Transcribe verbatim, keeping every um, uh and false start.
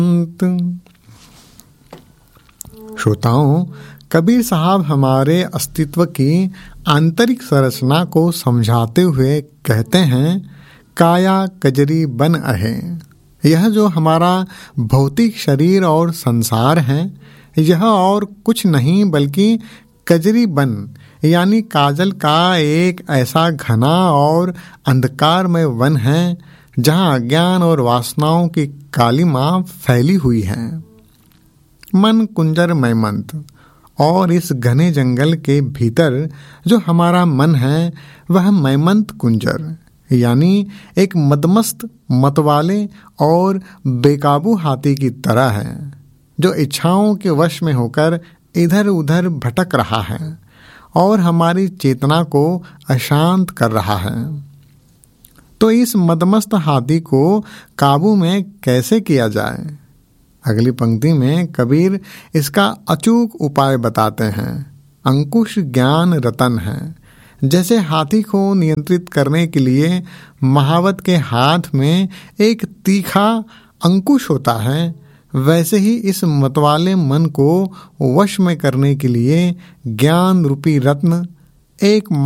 श्रोताओं, कबीर साहब हमारे अस्तित्व की आंतरिक संरचना को समझाते हुए कहते हैं, काया कजरी बन अहे। यह जो हमारा भौतिक शरीर और संसार है, यह और कुछ नहीं बल्कि कजरी बन यानी काजल का एक ऐसा घना और अंधकारमय वन है जहाँ अज्ञान और वासनाओं की कालिमा फैली हुई है। मन कुंजर मैमंत, और इस घने जंगल के भीतर जो हमारा मन है वह मैमंत कुंजर यानी एक मदमस्त मतवाले और बेकाबू हाथी की तरह है, जो इच्छाओं के वश में होकर इधर उधर भटक रहा है और हमारी चेतना को अशांत कर रहा है। तो इस मदमस्त हाथी को काबू में कैसे किया जाए? अगली पंक्ति में कबीर इसका अचूक उपाय बताते हैं। अंकुश ज्ञान रतन है। जैसे हाथी को नियंत्रित करने के लिए महावत के हाथ में एक तीखा अंकुश होता है, वैसे ही इस मतवाले मन को वश में करने के लिए ज्ञान रूपी रत्न एक